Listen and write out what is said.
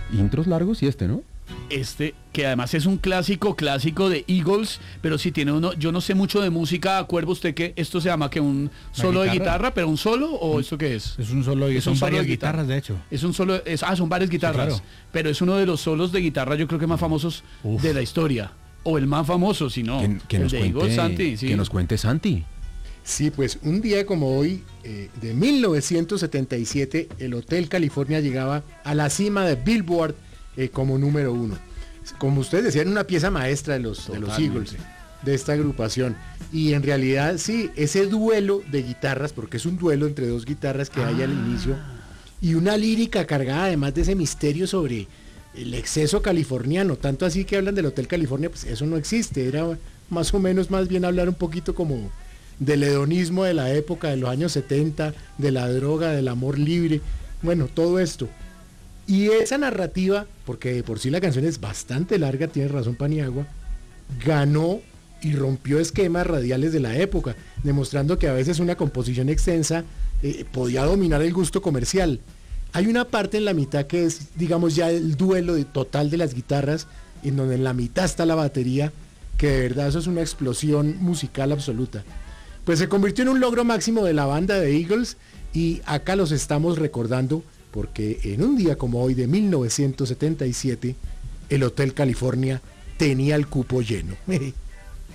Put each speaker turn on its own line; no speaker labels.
intros largos y ¿no?
Que además es un clásico de Eagles, pero si tiene uno, yo no sé mucho de música, ¿acuerda usted que esto se llama que un solo de guitarra, pero un solo o esto qué es?
Es un solo y son varias guitarras, de hecho.
Es un solo, son varias guitarras, sí, claro. Pero es uno de los solos de guitarra yo creo que más famosos de la historia, o el más famoso, si no,
el de Eagles, Santi. Sí. Que nos cuente Santi.
Sí, pues un día como hoy, de 1977, el Hotel California llegaba a la cima de Billboard como número 1. Como ustedes decían, una pieza maestra de los Eagles, de esta agrupación. Y en realidad sí, ese duelo de guitarras, porque es un duelo entre dos guitarras que hay al inicio, y una lírica cargada además de ese misterio sobre el exceso californiano, tanto así que hablan del Hotel California, pues eso no existe, era más o menos más bien hablar un poquito como del hedonismo de la época de los años 70, de la droga, del amor libre, bueno, todo esto. Y esa narrativa, porque de por sí la canción es bastante larga, tiene razón Paniagua, ganó y rompió esquemas radiales de la época, demostrando que a veces una composición extensa podía dominar el gusto comercial. Hay una parte en la mitad que es, digamos, ya el duelo total de las guitarras, en donde en la mitad está la batería, que de verdad eso es una explosión musical absoluta. Pues se convirtió en un logro máximo de la banda de Eagles y acá los estamos recordando porque en un día como hoy de 1977 el Hotel California tenía el cupo lleno.